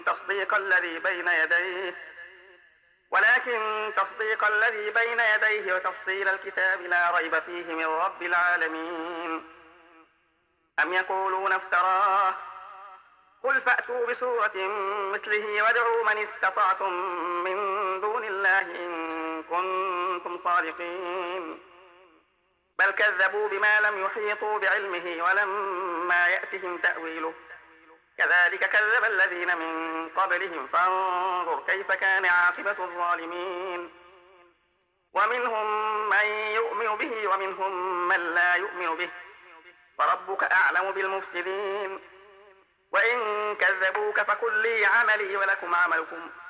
تصديق الذي بين يديه وتفصيل الكتاب لا ريب فيه من رب العالمين. أم يقولون افتراه قل فأتوا بسورة مثله وادعوا من استطعتم من دون الله إن كنتم صادقين. بل كذبوا بما لم يحيطوا بعلمه ولما يأتهم تأويله كذلك كذب الذين من قبلهم فانظر كيف كان عاقبة الظالمين. ومنهم من يؤمن به ومنهم من لا يؤمن به فربك أعلم بالمفسدين. وإن كذبوك فقل لي عملي ولكم عملكم